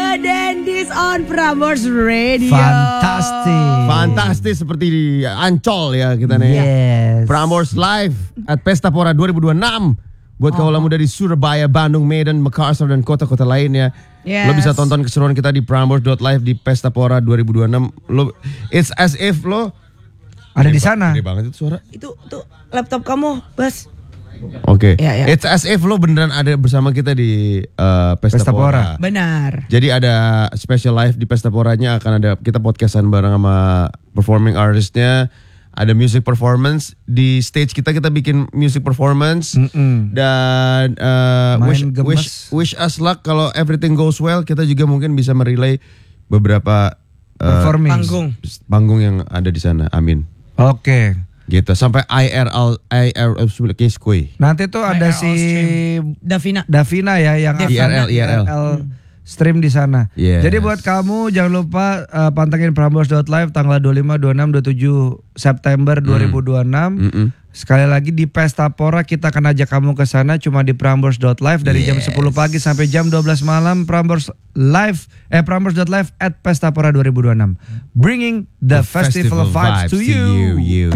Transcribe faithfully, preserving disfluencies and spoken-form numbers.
Dendis on Prambors Radio. Fantastis. Fantastis seperti di Ancol ya kita nih. Yes. Prambors Live at Pestapora dua ribu dua puluh enam. Buat Oh. kaula muda di Surabaya, Bandung, Medan, Makassar dan kota-kota lainnya. Yes. Lo bisa tonton keseruan kita di prambors dot live di Pestapora dua ribu dua puluh enam. Lo it's as if lo Ada di sana. Gede banget itu suara. Itu tuh laptop kamu, Bas. Oke. Ya, ya. It's as if lo beneran ada bersama kita di uh, Pestapora. Pestapora. Benar. Jadi ada special live di Pestaporanya, akan ada kita podcastan bareng sama performing artistnya. Ada music performance di stage kita, kita bikin music performance. Mm-mm. Dan uh, Main wish, gemes. wish wish us luck kalau everything goes well. Kita juga mungkin bisa merelay beberapa uh, Performing. Panggung. panggung yang ada di sana. Amin. Oke. Gitu sampai I R L I R L Keskui. Nanti tuh ada I R L si Davina. Davina ya yang I R L, I R L. stream di sana. Yes. Jadi buat kamu jangan lupa uh, pantengin prambors dot live tanggal dua puluh lima, dua puluh enam, dua puluh tujuh September dua ribu dua puluh enam. Mm-mm. Sekali lagi di Pestapora kita akan ajak kamu ke sana cuma di prambors dot live dari jam Yes. sepuluh pagi sampai jam dua belas malam. Prambors live eh prambors dot live at Pestapora dua ribu dua puluh enam. Bringing the, The festival, vibes, to you. you.